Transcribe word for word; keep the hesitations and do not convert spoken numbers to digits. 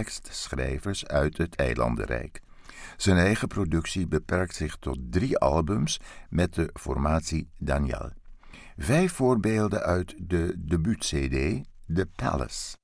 tekstschrijvers uit het eilandenrijk. Zijn eigen productie beperkt zich tot drie albums met de formatie Daniel. Vijf voorbeelden uit de debuut-cd The Palace.